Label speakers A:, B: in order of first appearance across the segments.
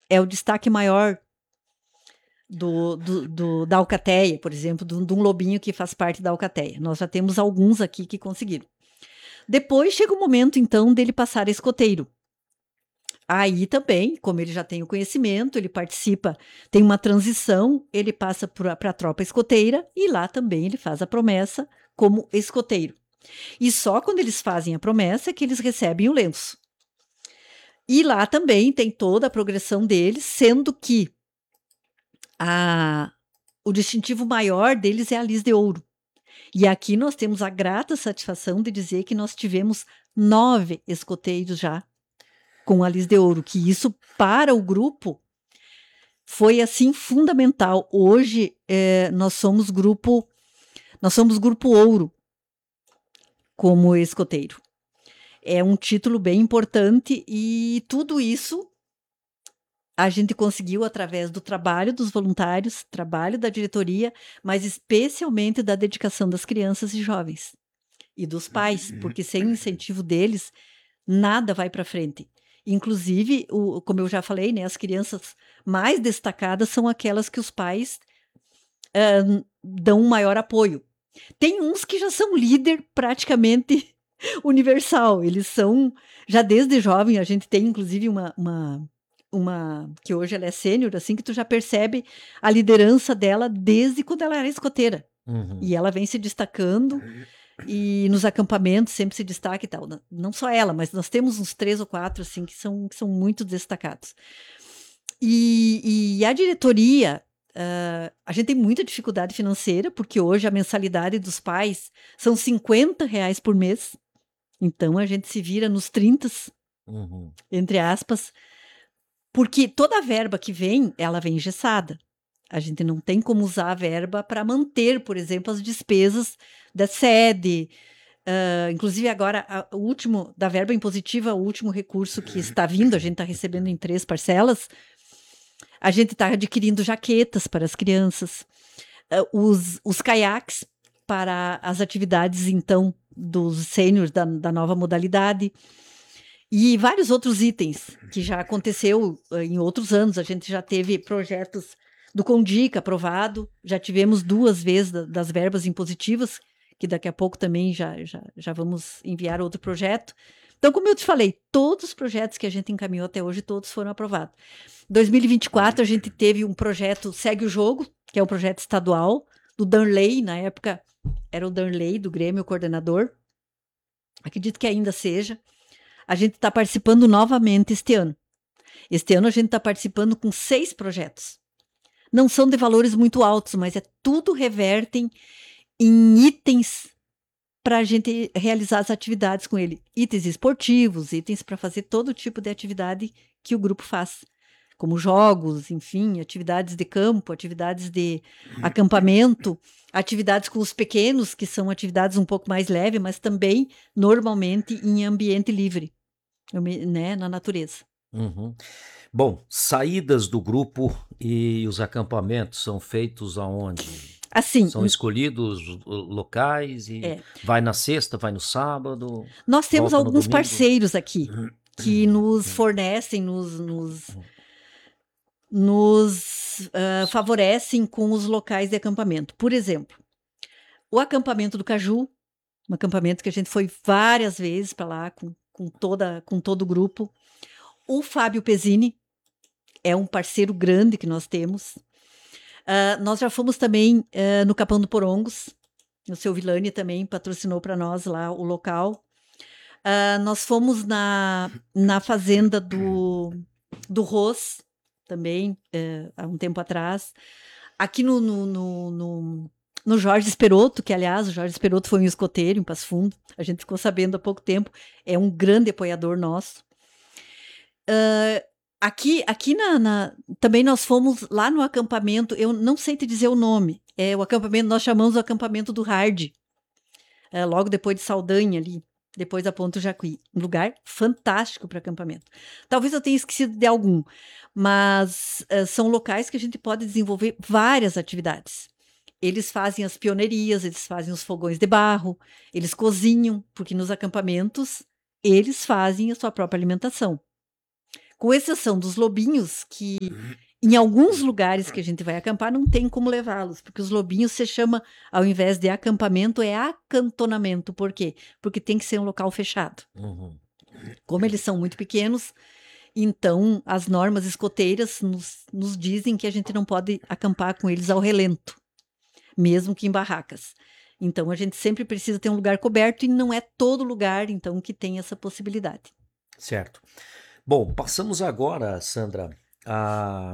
A: é o destaque maior da alcateia, por exemplo, de um lobinho que faz parte da alcateia. Nós já temos alguns aqui que conseguiram. Depois chega o momento, então, dele passar a escoteiro. Aí também, como ele já tem o conhecimento, ele participa, tem uma transição, ele passa para a tropa escoteira e lá também ele faz a promessa como escoteiro. E só quando eles fazem a promessa é que eles recebem o lenço. E lá também tem toda a progressão deles, sendo que o distintivo maior deles é a Lis de Ouro. E aqui nós temos a grata satisfação de dizer que nós tivemos 9 escoteiros já com a Lis de Ouro, que isso para o grupo foi assim fundamental. Hoje nós somos grupo ouro como escoteiro. É um título bem importante e tudo isso a gente conseguiu através do trabalho dos voluntários, trabalho da diretoria, mas especialmente da dedicação das crianças e jovens e dos pais, porque sem o incentivo deles, nada vai para frente. Inclusive, como eu já falei, né, as crianças mais destacadas são aquelas que os pais dão um maior apoio. Tem uns que já são líder praticamente universal, eles são, já desde jovem, a gente tem inclusive uma que hoje ela é sênior, assim, que tu já percebe a liderança dela desde quando ela era escoteira.
B: Uhum.
A: E ela vem se destacando e nos acampamentos sempre se destaca e tal. Não só ela, mas nós temos uns 3 ou 4, assim, que são muito destacados. E a diretoria, a gente tem muita dificuldade financeira, porque hoje a mensalidade dos pais são R$50 por mês. Então a gente se vira nos 30, entre aspas, porque toda a verba que vem, ela vem engessada. A gente não tem como usar a verba para manter, por exemplo, as despesas da sede. Inclusive agora, o último, da verba impositiva, o último recurso que está vindo, a gente está recebendo em 3 parcelas, a gente está adquirindo jaquetas para as crianças, os caiaques para as atividades, então, dos sêniors da nova modalidade. E vários outros itens que já aconteceu em outros anos. A gente já teve projetos do Condica aprovado, já tivemos 2 vezes das verbas impositivas, que daqui a pouco também já vamos enviar outro projeto. Então, como eu te falei, todos os projetos que a gente encaminhou até hoje, todos foram aprovados. Em 2024, a gente teve um projeto Segue o Jogo, que é um projeto estadual, do Danley, na época era o Danley, do Grêmio, o coordenador. Acredito que ainda seja. A gente está participando novamente este ano. Este ano a gente está participando com 6 projetos. Não são de valores muito altos, mas tudo revertem em itens para a gente realizar as atividades com ele. Itens esportivos, itens para fazer todo tipo de atividade que o grupo faz. Como jogos, enfim, atividades de campo, atividades de acampamento, atividades com os pequenos, que são atividades um pouco mais leves, mas também normalmente em ambiente livre. Né, na natureza.
B: Uhum. Bom, saídas do grupo e os acampamentos são feitos aonde?
A: Assim,
B: São escolhidos locais e vai na sexta, vai no sábado?
A: Nós temos alguns parceiros aqui que nos fornecem, nos favorecem com os locais de acampamento. Por exemplo, o acampamento do Caju, um acampamento que a gente foi várias vezes para lá com todo o grupo. O Fábio Pezzini é um parceiro grande que nós temos. Nós já fomos também no Capão do Porongos. O seu Vilani também patrocinou para nós lá o local. Nós fomos na fazenda do Ros, também, há um tempo atrás. Aqui no Jorge Esperotto, que, aliás, o Jorge Esperotto foi um escoteiro em Passo Fundo. A gente ficou sabendo há pouco tempo. É um grande apoiador nosso. Aqui também nós fomos lá no acampamento, eu não sei te dizer o nome, o acampamento, nós chamamos o acampamento do Hard, logo depois de Saldanha ali, depois da Ponto Jacuí, um lugar fantástico para acampamento. Talvez eu tenha esquecido de algum, mas são locais que a gente pode desenvolver várias atividades. Eles fazem as pioneirias, eles fazem os fogões de barro, eles cozinham, porque nos acampamentos eles fazem a sua própria alimentação. Com exceção dos lobinhos, que em alguns lugares que a gente vai acampar não tem como levá-los, porque os lobinhos se chama, ao invés de acampamento, é acantonamento. Por quê? Porque tem que ser um local fechado.
B: Uhum.
A: Como eles são muito pequenos, então as normas escoteiras nos dizem que a gente não pode acampar com eles ao relento, mesmo que em barracas. Então a gente sempre precisa ter um lugar coberto e não é todo lugar, então, que tem essa possibilidade.
B: Certo. Bom, passamos agora, Sandra, a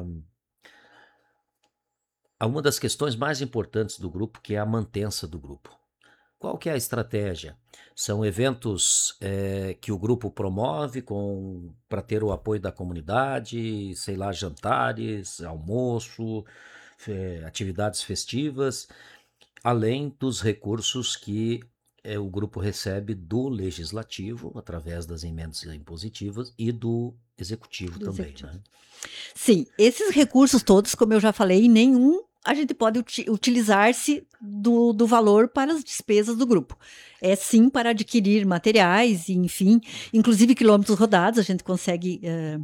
B: uma das questões mais importantes do grupo, que é a mantença do grupo. Qual que é a estratégia? São eventos que o grupo promove para ter o apoio da comunidade, sei lá, jantares, almoço, atividades festivas, além dos recursos que o grupo recebe do legislativo, através das emendas impositivas, e do executivo também,
A: Executivo.
B: né?
A: Sim, esses recursos todos, como eu já falei, nenhum a gente pode utilizar-se do valor para as despesas do grupo. É sim para adquirir materiais, enfim, inclusive quilômetros rodados a gente consegue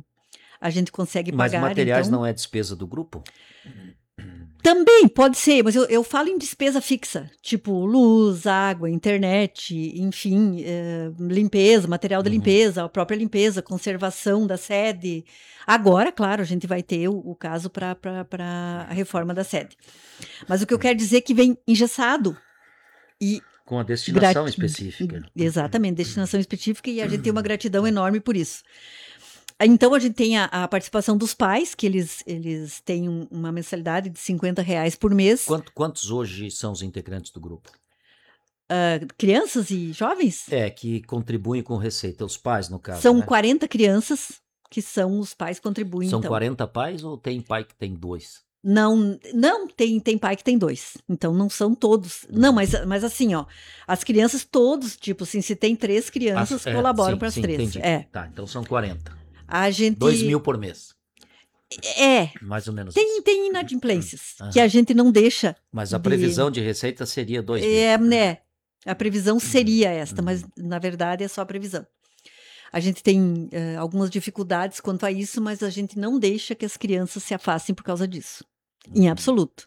B: Mas
A: pagar.
B: materiais
A: Então,
B: não é despesa do grupo?
A: também pode ser, mas eu falo em despesa fixa, tipo luz, água, internet, enfim, limpeza, material de limpeza, a própria limpeza, conservação da sede. Agora, claro, a gente vai ter o caso para a reforma da sede. Mas o que eu quero dizer é que vem engessado e
B: Com a destinação específica.
A: Exatamente, destinação específica, e a gente tem uma gratidão enorme por isso. Então, a gente tem a participação dos pais, que eles têm uma mensalidade de R$50 por mês.
B: Quantos hoje são os integrantes do grupo?
A: Crianças e jovens?
B: Que contribuem com receita, os pais, no caso,
A: São
B: né?
A: 40 crianças que são os pais que contribuem,
B: São
A: então.
B: 40 pais ou tem pai que tem 2?
A: Não, tem pai que tem 2. Então, não são todos. Não, mas assim, ó, as crianças todos, tipo assim, se tem 3 crianças, colaboram para as 3.
B: Entendi.
A: É.
B: Tá, então são 40.
A: A gente...
B: 2 mil por mês. Mais ou menos isso.
A: Tem inadimplências que a gente não deixa.
B: Mas a previsão de receita seria 2 mil.
A: Né? A previsão seria esta, mas na verdade é só a previsão. A gente tem algumas dificuldades quanto a isso, mas a gente não deixa que as crianças se afastem por causa disso. Em absoluto.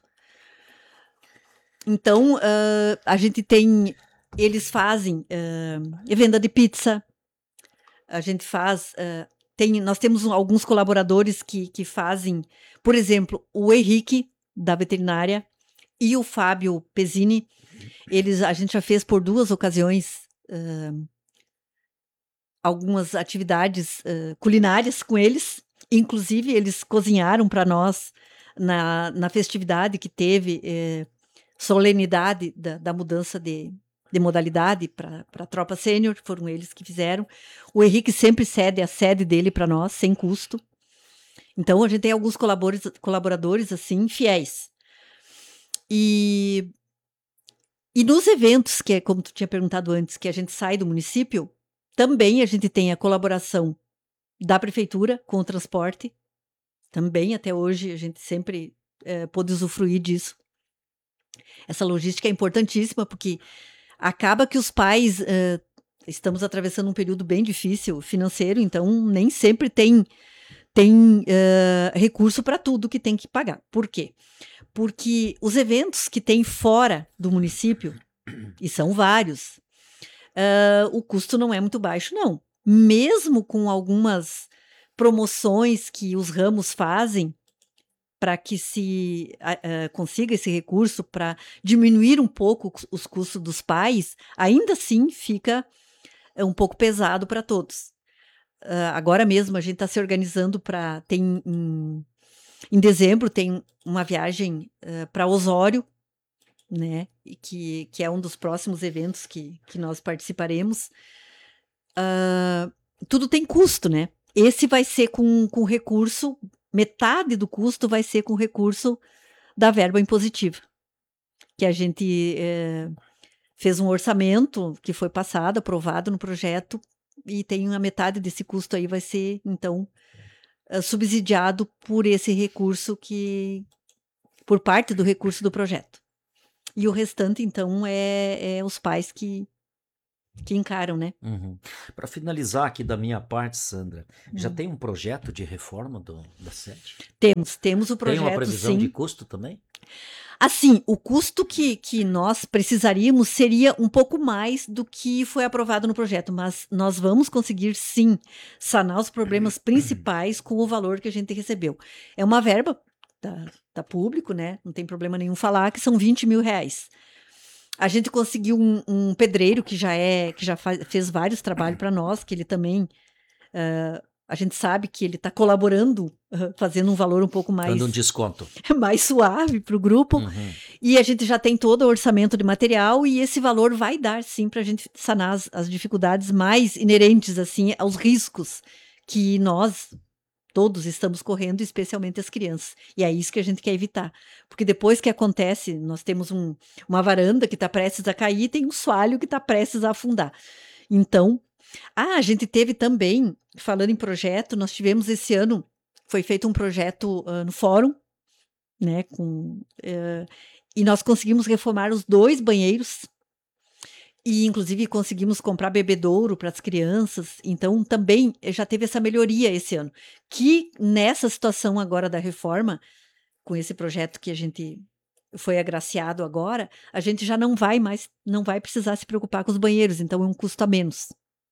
A: Então, a gente tem... Eles fazem venda de pizza. A gente faz... nós temos alguns colaboradores que fazem... Por exemplo, o Henrique, da veterinária, e o Fábio Pezzini. A gente já fez por 2 ocasiões algumas atividades culinárias com eles. Inclusive, eles cozinharam para nós na festividade que teve, solenidade da mudança de modalidade para a tropa sênior. Foram eles que fizeram. O Henrique sempre cede a sede dele para nós, sem custo. Então, a gente tem alguns colaboradores assim, fiéis. E nos eventos, que é como tu tinha perguntado antes, que a gente sai do município, também a gente tem a colaboração da prefeitura com o transporte. Também, até hoje, a gente sempre pôde usufruir disso. Essa logística é importantíssima, porque acaba que os pais... estamos atravessando um período bem difícil financeiro, então nem sempre tem recurso para tudo que tem que pagar. Por quê? Porque os eventos que tem fora do município, e são vários, o custo não é muito baixo, não. Mesmo com algumas promoções que os ramos fazem para que se consiga esse recurso para diminuir um pouco os custos dos pais, ainda assim fica um pouco pesado para todos. Agora mesmo a gente está se organizando para... Em dezembro tem uma viagem para Osório, né? Que é um dos próximos eventos que nós participaremos. Tudo tem custo, né? Esse vai ser com recurso, metade do custo vai ser com recurso da verba impositiva. Que a gente fez um orçamento que foi passado, aprovado no projeto, e tem a metade desse custo aí vai ser, então, subsidiado por esse recurso por parte do recurso do projeto. E o restante, então, é os pais que que encaram, né?
B: Para finalizar aqui da minha parte, Sandra, já tem um projeto de reforma da sede?
A: Temos o projeto,
B: tem uma previsão
A: sim.
B: de custo também?
A: Assim, o custo que nós precisaríamos seria um pouco mais do que foi aprovado no projeto, mas nós vamos conseguir, sim, sanar os problemas principais com o valor que a gente recebeu. É uma verba da público, né? Não tem problema nenhum falar que são 20 mil reais. A gente conseguiu um pedreiro que já fez vários trabalhos para nós, que ele também... a gente sabe que ele está colaborando, fazendo um valor um pouco mais...
B: Dando um desconto.
A: mais suave para o grupo. E a gente já tem todo o orçamento de material e esse valor vai dar, sim, para a gente sanar as dificuldades mais inerentes, assim, aos riscos que nós todos estamos correndo, especialmente as crianças. E é isso que a gente quer evitar. Porque depois que acontece, nós temos uma varanda que está prestes a cair e tem um soalho que está prestes a afundar. Então, a gente teve também, falando em projeto, nós tivemos esse ano, foi feito um projeto no fórum, né, e nós conseguimos reformar os 2 banheiros, e inclusive conseguimos comprar bebedouro para as crianças, então também já teve essa melhoria esse ano, que nessa situação agora da reforma, com esse projeto que a gente foi agraciado agora, a gente já não vai precisar se preocupar com os banheiros, então é um custo a menos.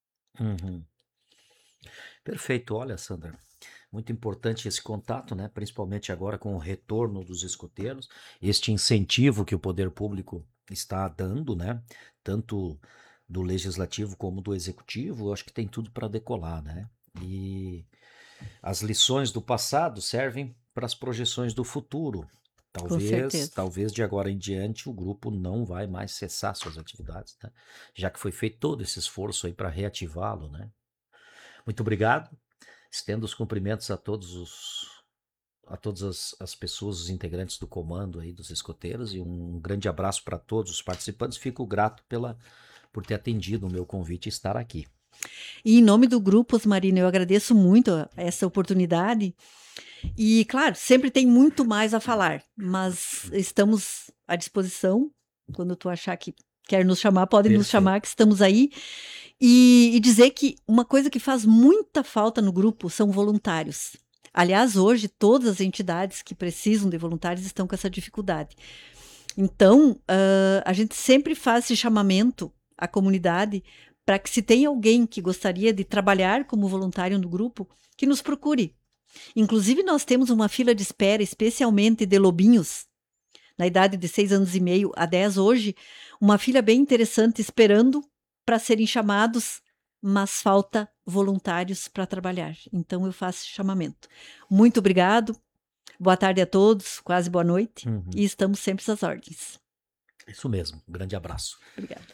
B: Perfeito, olha, Sandra, muito importante esse contato, né? Principalmente agora com o retorno dos escoteiros, este incentivo que o poder público está dando, né? Tanto do legislativo como do executivo, eu acho que tem tudo para decolar, né? E as lições do passado servem para as projeções do futuro. Talvez de agora em diante o grupo não vai mais cessar suas atividades, né? Já que foi feito todo esse esforço aí para reativá-lo, né? Muito obrigado. Estendo os cumprimentos a todas as pessoas, os integrantes do comando aí dos escoteiros, e um grande abraço para todos os participantes. Fico grato por ter atendido o meu convite e estar aqui.
A: E em nome do grupo, Osmarino, eu agradeço muito essa oportunidade. E, claro, sempre tem muito mais a falar, mas estamos à disposição. Quando tu achar que quer nos chamar, pode nos chamar, que estamos aí. E dizer que uma coisa que faz muita falta no grupo são voluntários. Aliás, hoje, todas as entidades que precisam de voluntários estão com essa dificuldade. Então, a gente sempre faz esse chamamento à comunidade para que, se tem alguém que gostaria de trabalhar como voluntário no grupo, que nos procure. Inclusive, nós temos uma fila de espera, especialmente de lobinhos, na idade de 6 anos e meio a 10 hoje, uma fila bem interessante esperando para serem chamados, mas falta voluntários para trabalhar. Então, eu faço esse chamamento. Muito obrigado, boa tarde a todos, quase boa noite, e estamos sempre às ordens.
B: Isso mesmo, um grande abraço.
A: Obrigada.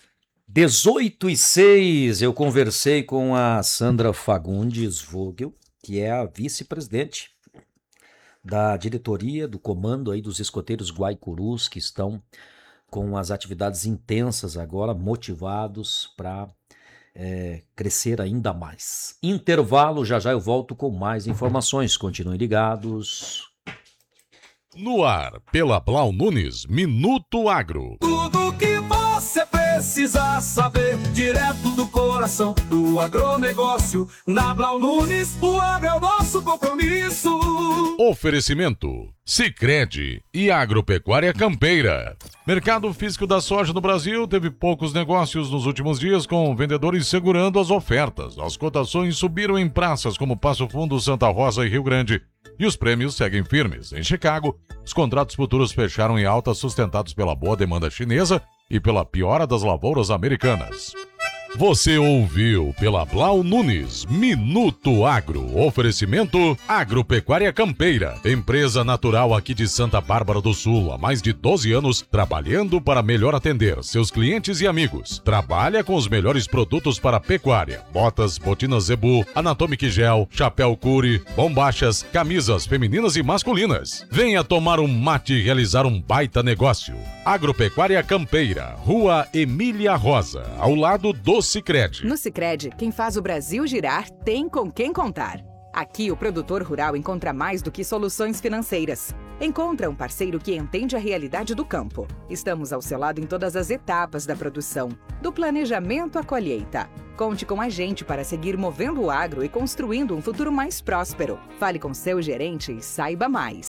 B: 18h06, eu conversei com a Sandra Fagundes Vogel, que é a vice-presidente da diretoria do comando aí dos escoteiros Guaicurus, que estão com as atividades intensas agora, motivados para crescer ainda mais. Intervalo, já eu volto com mais informações. Continuem ligados.
C: No ar, pela Blau Nunes, Minuto Agro.
D: Tudo que você precisa saber, direto do coração do agronegócio. Na Blau Nunes, o agro é o nosso compromisso.
C: Oferecimento: Sicredi e Agropecuária Campeira. Mercado físico da soja no Brasil teve poucos negócios nos últimos dias, com vendedores segurando as ofertas. As cotações subiram em praças como Passo Fundo, Santa Rosa e Rio Grande. E os prêmios seguem firmes. Em Chicago, os contratos futuros fecharam em alta, sustentados pela boa demanda chinesa e pela piora das lavouras americanas. Você ouviu pela Blau Nunes, Minuto Agro. Oferecimento Agropecuária Campeira, empresa natural aqui de Santa Bárbara do Sul, há mais de 12 anos, trabalhando para melhor atender seus clientes e amigos. Trabalha com os melhores produtos para pecuária: botas, botinas Zebu, Anatomic Gel, chapéu Curi, bombachas, camisas femininas e masculinas. Venha tomar um mate e realizar um baita negócio. Agropecuária Campeira, Rua Emília Rosa, ao lado do Sicredi.
E: No Sicredi, quem faz o Brasil girar tem com quem contar. Aqui o produtor rural encontra mais do que soluções financeiras. Encontra um parceiro que entende a realidade do campo. Estamos ao seu lado em todas as etapas da produção, do planejamento à colheita. Conte com a gente para seguir movendo o agro e construindo um futuro mais próspero. Fale com seu gerente e saiba mais.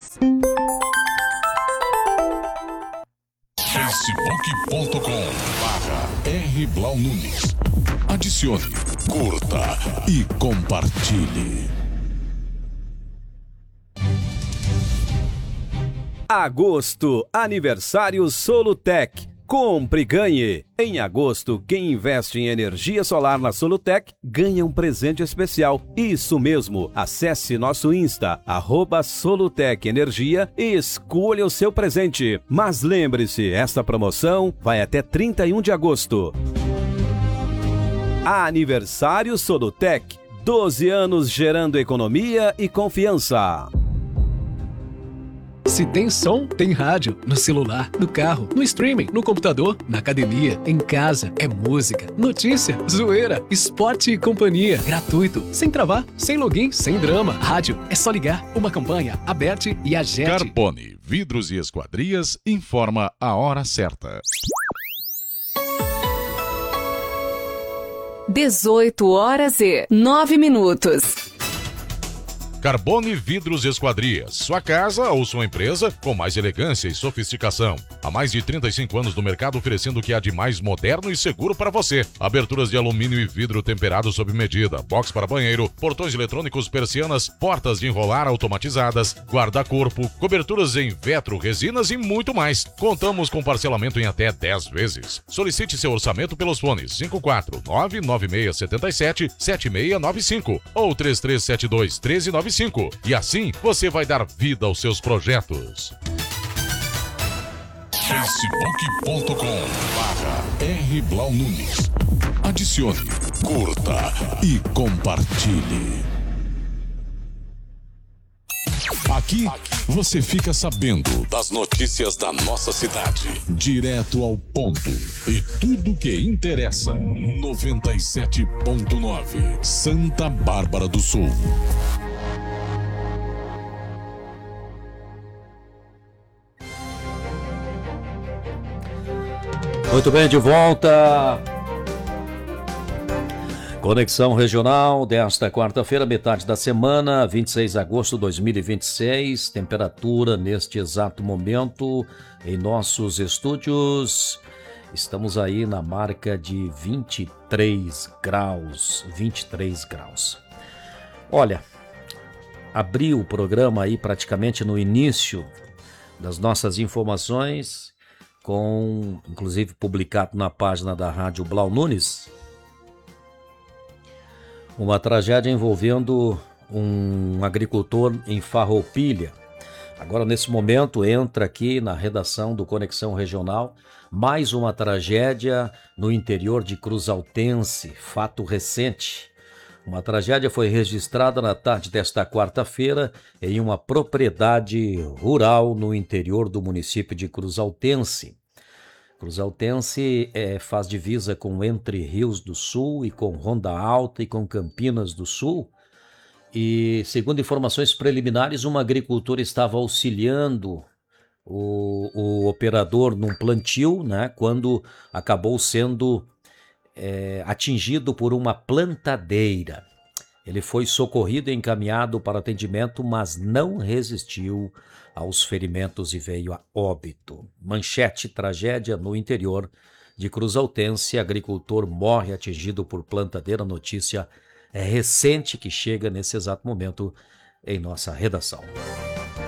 C: facebook.com/R Blau Nunes. Adicione, curta e compartilhe.
F: Agosto, aniversário Solutec. Compre e ganhe. Em agosto, quem investe em energia solar na Solutec ganha um presente especial. Isso mesmo, acesse nosso Insta, @Solutec Energia e escolha o seu presente. Mas lembre-se, esta promoção vai até 31 de agosto. Aniversário Solutec. 12 anos gerando economia e confiança.
G: Se tem som, tem rádio. No celular, no carro, no streaming, no computador, na academia, em casa. É música, notícia, zoeira, esporte e companhia. Gratuito, sem travar, sem login, sem drama. Rádio, é só ligar. Uma campanha, Aberte e Agete.
C: Carbone, vidros e esquadrias, informa a hora certa.
E: 18h09.
C: Carbone Vidros e Esquadrias. Sua casa ou sua empresa com mais elegância e sofisticação. Há mais de 35 anos no mercado oferecendo o que há de mais moderno e seguro para você. Aberturas de alumínio e vidro temperado sob medida, box para banheiro, portões eletrônicos, persianas, portas de enrolar automatizadas, guarda-corpo, coberturas em vetro, resinas e muito mais. Contamos com parcelamento em até 10 vezes. Solicite seu orçamento pelos fones 549-9677-7695 ou 3372-1395. E assim você vai dar vida aos seus projetos. facebook.com/R Blau Nunes. Adicione, curta e compartilhe. Aqui você fica sabendo das notícias da nossa cidade, direto ao ponto e tudo que interessa. 97.9 Santa Bárbara do Sul.
B: Muito bem, de volta. Conexão Regional desta quarta-feira, metade da semana, 26 de agosto de 2026. Temperatura neste exato momento em nossos estúdios. Estamos aí na marca de 23 graus. 23 graus. Olha, abri o programa aí praticamente no início das nossas informações, com, inclusive, publicado na página da Rádio Blau Nunes, uma tragédia envolvendo um agricultor em Farroupilha. Agora, nesse momento, entra aqui na redação do Conexão Regional mais uma tragédia no interior de Cruzaltense, fato recente. Uma tragédia foi registrada na tarde desta quarta-feira em uma propriedade rural no interior do município de Cruzaltense. Cruzaltense faz divisa com Entre Rios do Sul e com Ronda Alta e com Campinas do Sul. E, segundo informações preliminares, um agricultor estava auxiliando o operador num plantio, né, quando acabou sendo atingido por uma plantadeira. Ele foi socorrido e encaminhado para atendimento, mas não resistiu aos ferimentos e veio a óbito. Manchete: tragédia no interior de Cruzaltense. Agricultor morre atingido por plantadeira. Notícia recente que chega nesse exato momento em nossa redação.